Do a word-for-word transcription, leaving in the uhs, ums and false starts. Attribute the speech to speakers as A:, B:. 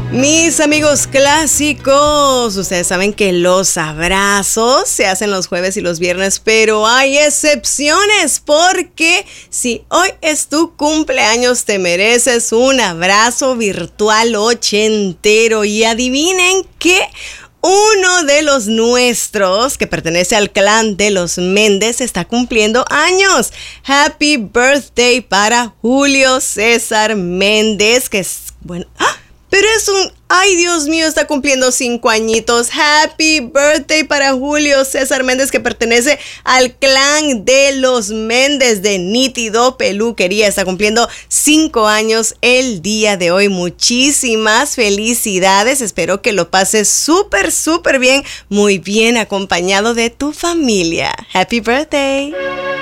A: Mis amigos clásicos, ustedes saben que los abrazos se hacen los jueves y los viernes, pero hay excepciones porque si hoy es tu cumpleaños te mereces un abrazo virtual ochentero y adivinen qué. Uno de los nuestros, que pertenece al clan de los Méndez, está cumpliendo años. Happy birthday para Julio César Méndez, que es, bueno, ¡ah! Pero es un, ay Dios mío, está cumpliendo cinco añitos. Happy birthday para Julio César Méndez, que pertenece al clan de los Méndez de Nítido Peluquería. Está cumpliendo cinco años el día de hoy. Muchísimas felicidades. Espero que lo pases súper, súper bien, muy bien acompañado de tu familia. Happy birthday.